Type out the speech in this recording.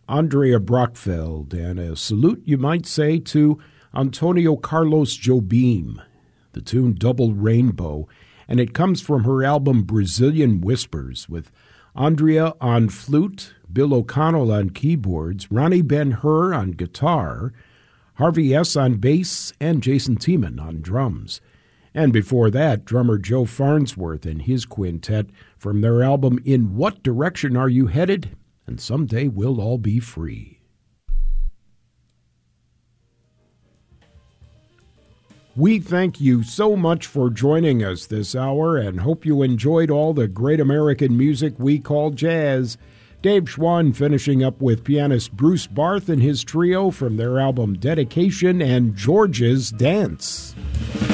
Andrea Brockfeld, and a salute, you might say, to Antonio Carlos Jobim. The tune Double Rainbow, and it comes from her album Brazilian Whispers, with Andrea on flute, Bill O'Connell on keyboards, Ronnie Ben-Hur on guitar, Harvey S. on bass, and Jason Tiemann on drums. And before that, drummer Joe Farnsworth and his quintet from their album In What Direction Are You Headed? And Someday We'll All Be Free. We thank you so much for joining us this hour and hope you enjoyed all the great American music we call jazz. Dave Schwann finishing up with pianist Bruce Barth and his trio from their album Dedication and George's Dance.